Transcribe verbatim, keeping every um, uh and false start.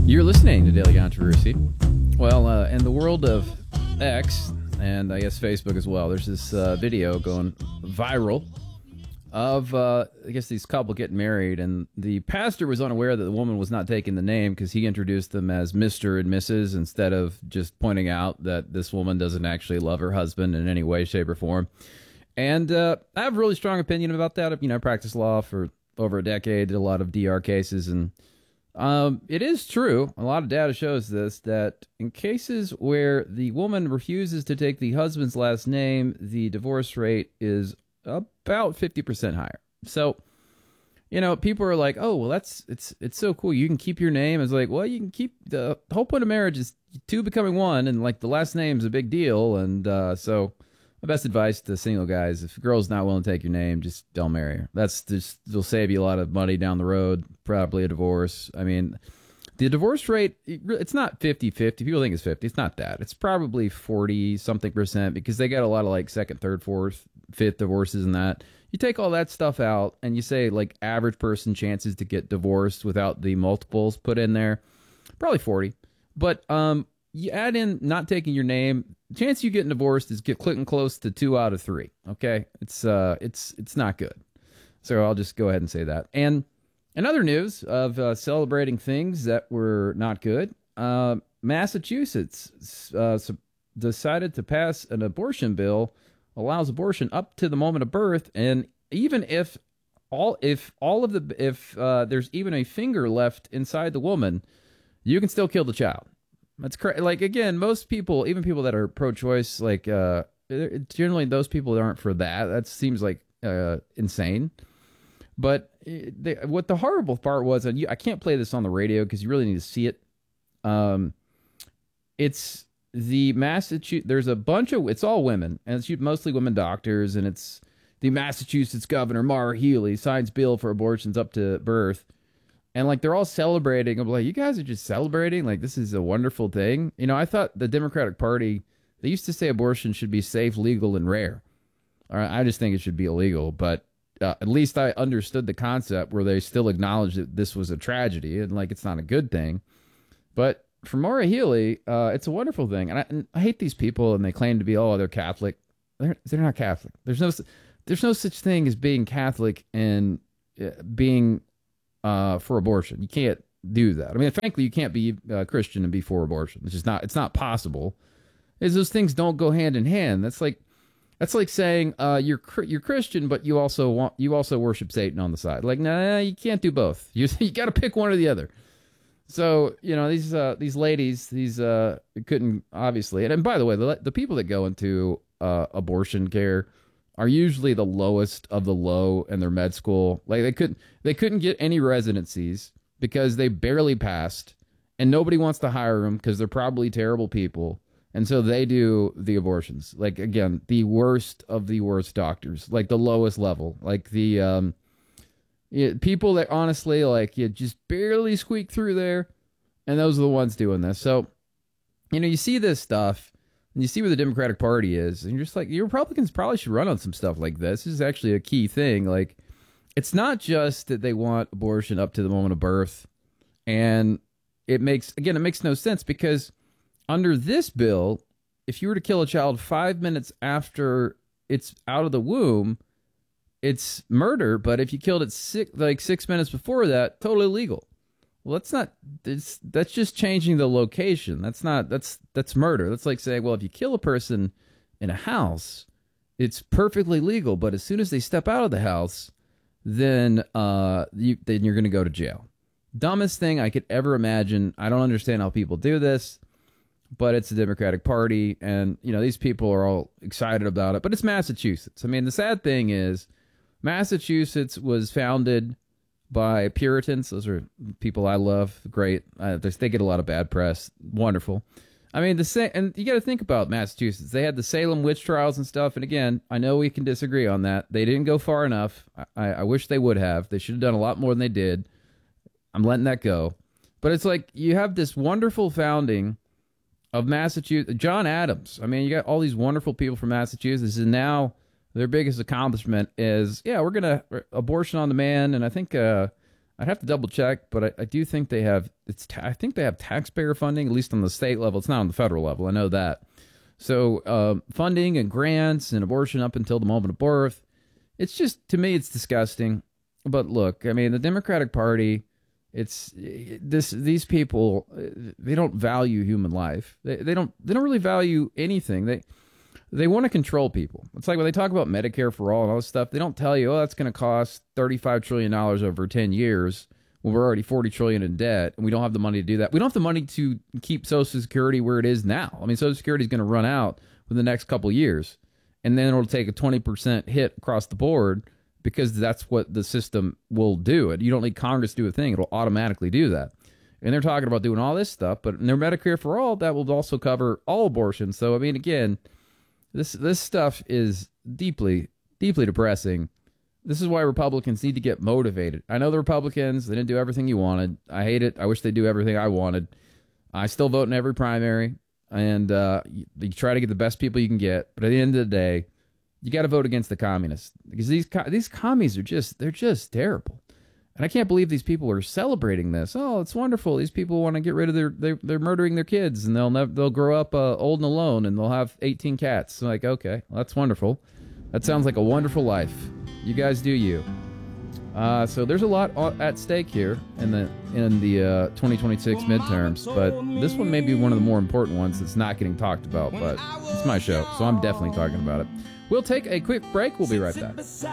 You're listening to Daily Controversy. Well, uh, in the world of X, and I guess Facebook as well, there's this uh, video going viral of, uh, I guess, these couple getting married, and the pastor was unaware that the woman was not taking the name because he introduced them as Mister and Missus instead of just pointing out that this woman doesn't actually love her husband in any way, shape, or form. And uh, I have a really strong opinion about that. You know, I practiced law for over a decade, did a lot of D R cases, and Um, it is true, a lot of data shows this, that in cases where the woman refuses to take the husband's last name, the divorce rate is about fifty percent higher. So, you know, people are like, oh, well, that's, it's, it's so cool. You can keep your name. It's like, well, you can keep, the whole point of marriage is two becoming one, and like the last name's a big deal. And, uh, so my best advice to single guys, if a girl's not willing to take your name, just don't marry her. That's just, it'll save you a lot of money down the road, probably a divorce. I mean, the divorce rate, it's not fifty-fifty. People think it's fifty. It's not that. It's probably forty-something percent because they got a lot of like second, third, fourth, fifth divorces and that. You take all that stuff out and you say like average person chances to get divorced without the multiples put in there, probably forty. But um, you add in not taking your name, the chance you getting divorced is get clicking close to two out of three. Okay, it's uh, it's it's not good. So I'll just go ahead and say that. And in other news of uh, celebrating things that were not good, uh, Massachusetts uh, decided to pass an abortion bill, allows abortion up to the moment of birth, and even if all if all of the if uh, there's even a finger left inside the woman, you can still kill the child. That's cra- like, again, most people, even people that are pro-choice, like, uh, generally those people aren't for that. That seems like uh, insane. But they, what the horrible part was, and you, I can't play this on the radio because you really need to see it. Um, it's the Massachusetts, there's a bunch of, it's all women, and it's mostly women doctors, and it's the Massachusetts governor, Maura Healey, signs bill for abortions up to birth. And, like, they're all celebrating. I'm like, you guys are just celebrating? Like, this is a wonderful thing. You know, I thought the Democratic Party, they used to say abortion should be safe, legal, and rare. All right, I just think it should be illegal. But uh, at least I understood the concept where they still acknowledged that this was a tragedy and, like, it's not a good thing. But for Maura Healey, uh, it's a wonderful thing. And I, and I hate these people, and they claim to be, oh, they're Catholic. They're, they're not Catholic. There's no, there's no such thing as being Catholic and uh, being... Uh, for abortion. You can't do that. I mean, frankly, you can't be uh, Christian and be for abortion. It's just not. It's not possible. Is those things don't go hand in hand. That's like, that's like saying uh, you're you're Christian, but you also want you also worship Satan on the side. Like, nah, you can't do both. You you got to pick one or the other. So you know these uh, these ladies, these uh, couldn't obviously. And, and by the way, the the people that go into uh, abortion care are usually the lowest of the low in their med school. Like they couldn't they couldn't get any residencies because they barely passed, and nobody wants to hire them because they're probably terrible people, and so they do the abortions. Like, again, the worst of the worst doctors, like the lowest level, like the um, yeah, people that honestly like you just barely squeak through there, and those are the ones doing this. So, you know, you see this stuff. And you see where the Democratic Party is, and you're just like, you Republicans probably should run on some stuff like this. This is actually a key thing. Like, it's not just that they want abortion up to the moment of birth, and it makes, again, it makes no sense because under this bill, if you were to kill a child five minutes after it's out of the womb, it's murder, but if you killed it six, like six minutes before that, totally legal. Well, that's not, it's, that's just changing the location. That's not, that's, that's murder. That's like saying, well, if you kill a person in a house, it's perfectly legal. But as soon as they step out of the house, then, uh, you, then you're going to go to jail. Dumbest thing I could ever imagine. I don't understand how people do this, but it's the Democratic Party. And, you know, these people are all excited about it, but it's Massachusetts. I mean, the sad thing is Massachusetts was founded by Puritans. Those are people I love. Great. Uh, they get a lot of bad press. Wonderful. I mean, the sa- and you got to think about Massachusetts. They had the Salem witch trials and stuff. And again, I know we can disagree on that. They didn't go far enough. I, I wish they would have. They should have done a lot more than they did. I'm letting that go. But it's like you have this wonderful founding of Massachusetts. John Adams. I mean, you got all these wonderful people from Massachusetts, and now their biggest accomplishment is, yeah, we're going to abortion on demand. And I think uh, I'd have to double check, but I, I do think they have. It's ta- I think they have taxpayer funding, at least on the state level. It's not on the federal level. I know that. So uh, funding and grants and abortion up until the moment of birth. It's just, to me, it's disgusting. But look, I mean, the Democratic Party, it's this. These people, they don't value human life. They they don't they don't really value anything. They they want to control people. It's like when they talk about Medicare for all and all this stuff, they don't tell you, oh, that's going to cost thirty-five trillion dollars over ten years when we're already forty trillion dollars in debt, and we don't have the money to do that. We don't have the money to keep Social Security where it is now. I mean, Social Security is going to run out within the next couple of years, and then it'll take a twenty percent hit across the board because that's what the system will do. You don't need Congress to do a thing. It'll automatically do that. And they're talking about doing all this stuff, but in their Medicare for all, that will also cover all abortions. So, I mean, again, This this stuff is deeply, deeply depressing. This is why Republicans need to get motivated. I know the Republicans, they didn't do everything you wanted. I hate it. I wish they'd do everything I wanted. I still vote in every primary, and uh, you, you try to get the best people you can get. But at the end of the day, you got to vote against the communists, because these these commies are just, they're just terrible. And I can't believe these people are celebrating this. Oh, it's wonderful. These people want to get rid of their, they're, they're murdering their kids, and they'll never, they'll grow up uh, old and alone, and they'll have eighteen cats. I'm like, okay, well, that's wonderful. That sounds like a wonderful life. You guys do you. Uh, so there's a lot at stake here in the in the uh, twenty twenty-six midterms, but this one may be one of the more important ones that's not getting talked about, but it's my show, so I'm definitely talking about it. We'll take a quick break. We'll be right back.